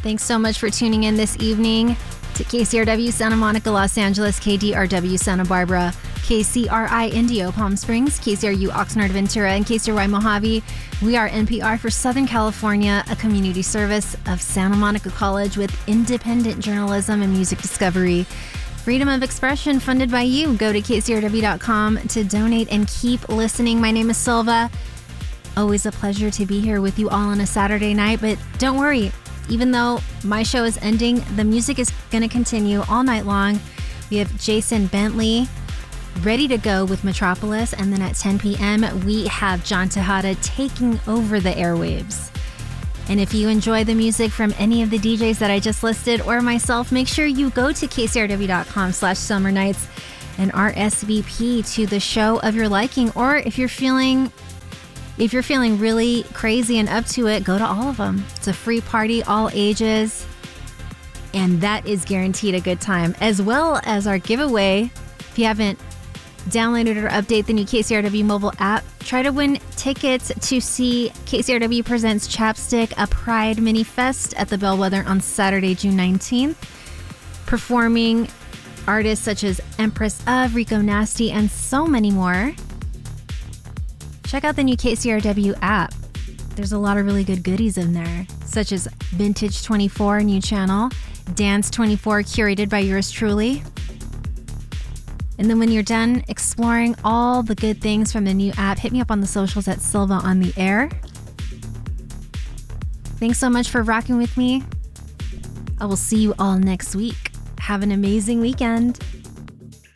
Thanks so much for tuning in this evening to KCRW Santa Monica, Los Angeles, KDRW Santa Barbara, KCRI Indio, Palm Springs, KCRU Oxnard, Ventura, and KCRY Mojave. We are NPR for Southern California, a community service of Santa Monica College with independent journalism and music discovery. Freedom of expression funded by you. Go to KCRW.com to donate and keep listening. My name is Silva. Always a pleasure to be here with you all on a Saturday night, but don't worry. Even though my show is ending, the music is going to continue all night long. We have Jason Bentley ready to go with Metropolis. And then at 10 p.m., we have John Tejada taking over the airwaves. And if you enjoy the music from any of the DJs that I just listed or myself, make sure you go to kcrw.com/summer nights and RSVP to the show of your liking. Or if you're feeling really crazy and up to it, go to all of them. It's a free party, all ages, and that is guaranteed a good time, as well as our giveaway. If you haven't downloaded or updated the new KCRW mobile app, try to win tickets to see KCRW Presents Chapstick, a Pride Mini Fest at the Bellwether on Saturday, June 19th, performing artists such as Empress of, Rico Nasty, and so many more. Check out the new KCRW app. There's a lot of really good goodies in there, such as Vintage 24, new channel, Dance 24, curated by yours truly. And then when you're done exploring all the good things from the new app, hit me up on the socials at Silva on the Air. Thanks so much for rocking with me. I will see you all next week. Have an amazing weekend.